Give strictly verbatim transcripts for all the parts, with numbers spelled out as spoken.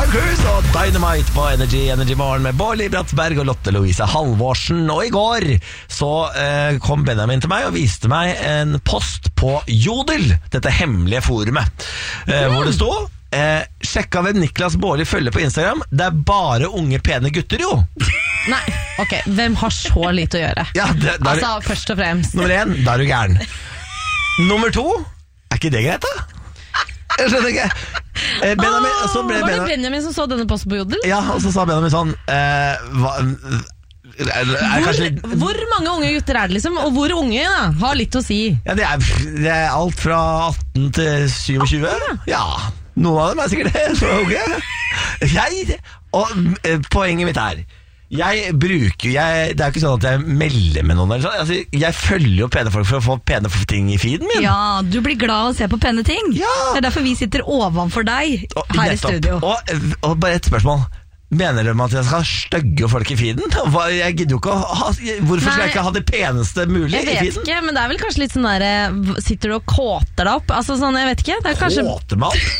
Cruise og Dynamite på Energy, Energy Morgen med Bårli Bratsberg og Lotte Louise Halvorsen. Og i går så eh, kom Benjamin til meg og viste meg en post på Jodel, dette hemmelige forumet, eh, hvor det stod eh, sjekka hvem Niklas Bårli følger på Instagram. Det er bare unge, pene gutter, jo. Nei, ok, hvem har så lite å gjøre? Ja, det, det er, altså, først og fremst. Nummer én, da er du gæren. Nummer to, er ikke det greit da? Jeg skjønner ikke. Eh, Benjamin, ah, så ble var det Benjamin, Benjamin som så denne posten på Jodel? ja, og så sa Benjamin sånn eh, hva, er, er Hvor, kanskje litt, hvor mange unge gutter er det liksom? Og hvor unge da? Har litt å si. ja, det, er, det er alt fra atten til syvogtjue. Ja, noen av dem er sikkert det. Så unge. Jeg, og eh, poenget mitt er Jeg bruker jeg, Det er jo ikke sånn at jeg melder med noen eller sånn. Altså, jeg følger jo pene folk for å få pene ting i feeden min. Ja, du blir glad av å se på penne ting. Ja. Det er derfor vi sitter ovenfor deg Og, her i nettopp. studio. Og, og bare et spørsmål. Mener de at jeg skal ha stygge folk i feeden? Hva, jeg gidder jo ikke å ha, hvorfor skal Nei. jeg ikke ha det peneste mulig Jeg i vet feeden? ikke, men det er vel kanskje litt sånn der eh, sitter du og kåter deg opp? Altså sånn, jeg vet ikke. Det er kanskje Kåter meg opp?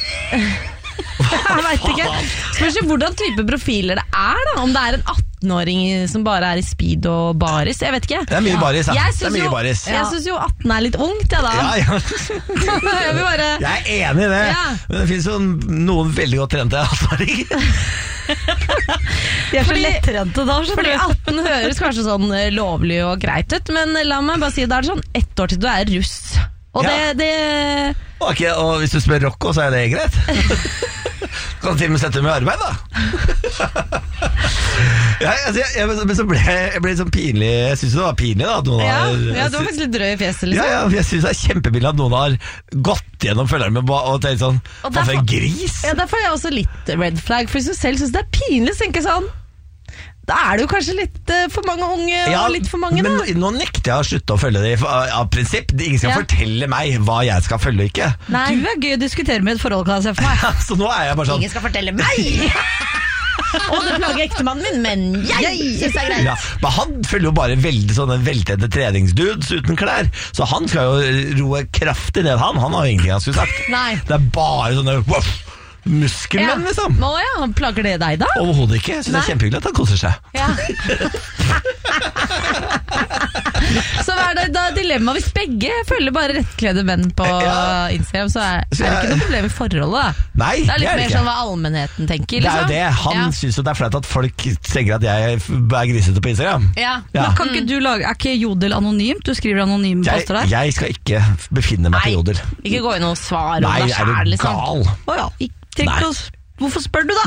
Jeg vet ikke. Spørs jo hvordan type profiler det er da. Om det er en atten-åring som bare er i speed og baris. Jeg vet ikke. Det er mye baris, ja. Jeg Det er syns mye jo, baris. jeg synes jo atten er litt ungt, jeg da. Ja, ja. Jeg vil bare Jeg er enig i det, Ja. men det finnes jo noen veldig godt trente atten-åringer. De er så Fordi- lettrente da, skjønner Fordi du. atten høres kanskje sånn eh, lovlig og greit ut, men la meg bare si det er sånn ett år til du er russ. Og Ja. det, det Ok, og hvis du spør Rocco, så er det greit. Kan til og med sette dem i arbeid, da. Ja, altså, jeg, jeg, men så ble jeg, jeg ble litt sånn pinlig. Jeg synes det var pinlig da at noen ja, har ja, du var faktisk litt drøy i fjeset, ja, liksom. ja, jeg synes det er kjempepinlig at noen har gått gjennom følgeren min og tenkt sånn, Og hva for derfor- en gris. Ja, derfor er jeg også litt red flag. For hvis du selv synes det er pinlig, så tenker jeg sånn, da er det jo kanskje litt eh, for mange unge Ja, og litt for mange, men da. nå, nå nekter jeg å slutte å følge det av av prinsipp. Ingen skal Ja. fortelle meg hva jeg skal følge og ikke. Nei, Du er gøy å diskutere med et forhold, kan jeg se for meg. Så nå er jeg bare sånn ingen skal fortelle meg! Og det plager ektemannen min, men jeg synes det er greit. ja, men han følger jo bare veldig sånne veltrente treningsdudes uten klær. Så han skal jo roe kraftig ned han. Han har jo ingenting han skulle sagt. Nei. Det er bare sånne wow, muskelmenn, liksom. Å ja, plager det deg da? Overhodet ikke. Jeg synes det Nei. er kjempehyggelig at han koser seg. Ja. Så hva er det da dilemma hvis begge følger bare rettkledde menn på Ja. Instagram, så er, Så er det jeg- ikke noe problem i forholdet da? Nei, Det er litt det er det mer ikke. sånn hva allmennheten tenker, Det er liksom. jo det. Han Ja. synes jo det er flaut at folk tenker at jeg er grisete på Instagram. Ja. Ja. Men kan ikke du lage, Er ikke Jodel anonymt? Du skriver anonyme Jeg, poster der? jeg skal ikke befinne meg på Nei, Jodel. ikke gå inn og svare om Nei, deg er du selv, liksom. gal? Å ja, ikke tenk Nei. oss. Hvorfor spør du da?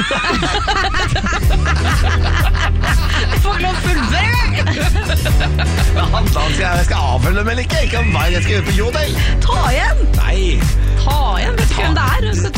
Du får ikke lov å fullføre! Han sa at jeg skal avfølge dem eller ikke. Ikke om hva jeg skal gjøre på Jodel. Ta igjen! Nei. Ta igjen, vet du ikke hvem det er?